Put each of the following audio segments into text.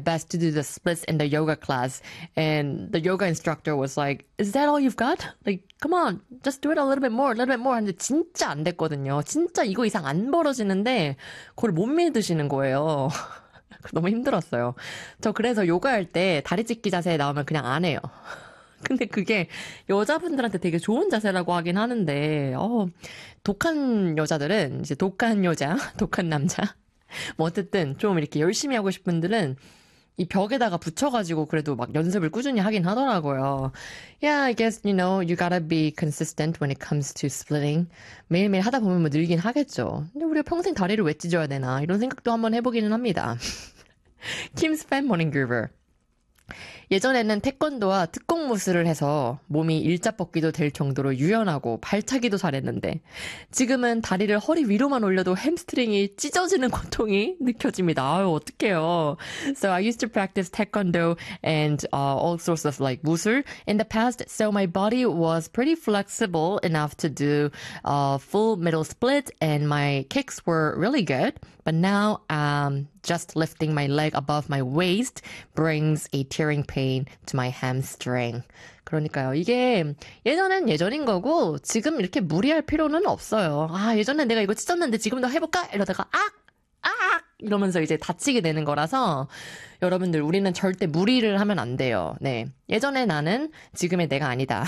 best to do the splits in the yoga class. And the yoga instructor was like, is that all you've got? Like, come on, just do it a little bit more, a little bit more. 근데 진짜 안 됐거든요. 진짜 이거 이상 안 벌어지는데 그걸 못 믿으시는 거예요. 너무 힘들었어요. 저 그래서 요가할 때 다리 찢기 자세 나오면 그냥 안 해요. 근데 그게 여자분들한테 되게 좋은 자세라고 하긴 하는데, 독한 여자들은, 이제 독한 여자, 독한 남자. 뭐 어쨌든 좀 이렇게 열심히 하고 싶은 분들은 이 벽에다가 붙여가지고 그래도 막 연습을 꾸준히 하긴 하더라고요. Yeah, I guess, you gotta be consistent when it comes to splitting. 매일매일 하다 보면 뭐 늘긴 하겠죠. 근데 우리가 평생 다리를 왜 찢어야 되나, 이런 생각도 한번 해보기는 합니다. Kim's Fan Morning Groover. 예전에는 태권도와 특공무술을 해서 몸이 일자뻗기도 될 정도로 유연하고 발차기도 잘했는데 지금은 다리를 허리 위로만 올려도 햄스트링이 찢어지는 고통이 느껴집니다. 아유, 어떡해요. So I used to practice taekwondo and all sorts of like 무술 in the past, so my body was pretty flexible enough to do full middle split and my kicks were really good. But now just lifting my leg above my waist brings a tearing pain to my hamstring. 그러니까요. 이게 예전엔 예전인 거고 지금 이렇게 무리할 필요는 없어요. 아, 예전엔 내가 이거 찢었는데 지금도 해볼까? 이러다가 이러면서 이제 다치게 되는 거라서 여러분들, 우리는 절대 무리를 하면 안 돼요. 네, 예전의 나는 지금의 내가 아니다.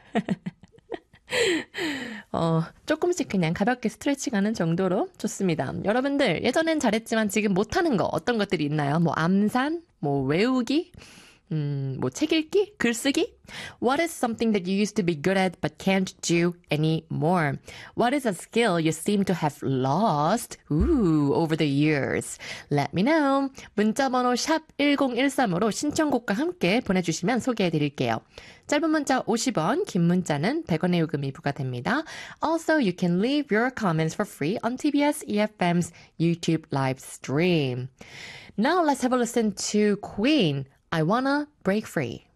조금씩 그냥 가볍게 스트레칭하는 정도로 좋습니다. 여러분들, 예전엔 잘했지만 지금 못하는 거 어떤 것들이 있나요? 뭐 암산, 뭐 외우기, 뭐 책 읽기, 글쓰기? What is something that you used to be good at but can't do anymore? What is a skill you seem to have lost over the years? Let me know. 문자번호 샵 1013으로 신청곡과 함께 보내주시면 소개해드릴게요. 짧은 문자 50원, 긴 문자는 100원의 요금이 부과됩니다. Also, you can leave your comments for free on TBS EFM's YouTube live stream. Now let's have a listen to Queen. I wanna break free.